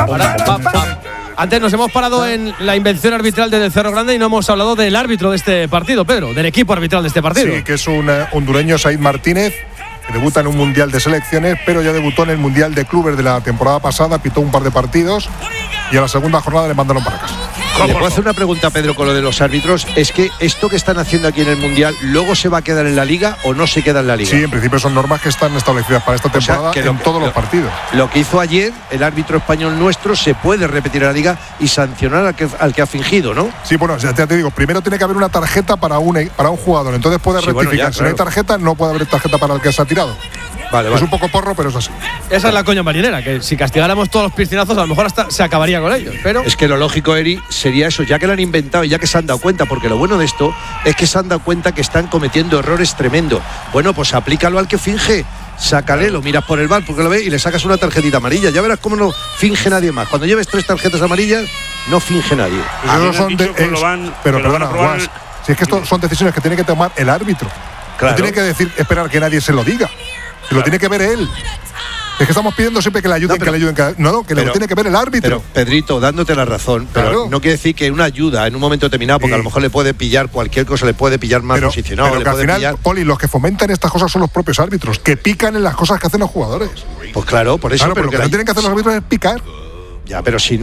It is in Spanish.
Antes nos hemos parado en la invención arbitral del Cerro Grande y no hemos hablado del árbitro de este partido, Pedro, del equipo arbitral de este partido. Sí, que es un hondureño, Said Martínez, que debuta en un mundial de selecciones, pero ya debutó en el mundial de clubes de la temporada pasada, pitó un par de partidos y a la segunda jornada le mandaron para casa. ¿Le puedo hacer una pregunta, Pedro, con lo de los árbitros? Es que esto que están haciendo aquí en el Mundial, ¿luego se va a quedar en la Liga o no se queda en la Liga? Sí, en principio son normas que están establecidas para esta temporada, en todos los partidos. Lo que hizo ayer el árbitro español nuestro se puede repetir en la Liga y sancionar al que ha fingido, ¿no? Sí, bueno, ya te digo, primero tiene que haber una tarjeta para un jugador, entonces puede rectificar. Bueno, si no hay tarjeta, no puede haber tarjeta para el que se ha tirado. Vale. Es un poco porro, pero es así. Esa es la coña marinera, que si castigáramos todos los piscinazos, a lo mejor hasta se acabaría con ellos. Pero es que lo lógico, Eri, sería eso, ya que lo han inventado y ya que se han dado cuenta, porque lo bueno de esto es que se han dado cuenta que están cometiendo errores tremendos. Bueno, pues aplícalo al que finge. Sácale, lo miras por el bar porque lo ves y le sacas una tarjetita amarilla. Ya verás cómo no finge nadie más. Cuando lleves 3 tarjetas amarillas, no finge nadie. Pero perdona, Guas, si es que esto son decisiones que tiene que tomar el árbitro. Claro. No tiene que esperar que nadie se lo diga. Lo tiene que ver él. Es que estamos pidiendo siempre que le ayuden, que lo tiene que ver el árbitro. Pero, Pedrito, dándote la razón, pero no quiere decir que una ayuda en un momento determinado, porque a lo mejor le puede pillar cualquier cosa, le puede pillar más posicionado. Pero que al final, Poli, los que fomentan estas cosas son los propios árbitros, que pican en las cosas que hacen los jugadores. Pues claro, por eso. Claro, pero lo que no tienen que hacer los árbitros es picar. Ya, pero si